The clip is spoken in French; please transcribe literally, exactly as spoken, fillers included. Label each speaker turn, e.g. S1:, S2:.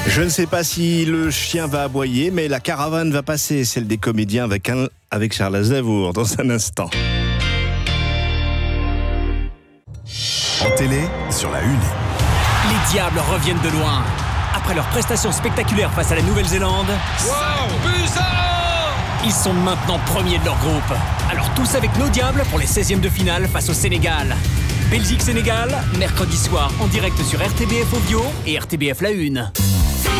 S1: Je ne sais pas si le chien va aboyer, mais la caravane va passer, celle des comédiens avec, un, avec Charles Aznavour dans un instant.
S2: En télé, sur la une.
S3: Les Diables reviennent de loin. Après leur prestation spectaculaire face à la Nouvelle-Zélande,
S4: Wow, bizarre!
S3: ils sont maintenant premiers de leur groupe. Alors tous avec nos Diables pour les seizièmes de finale face au Sénégal. Belgique-Sénégal, mercredi soir en direct sur R T B F Audio et R T B F La Une.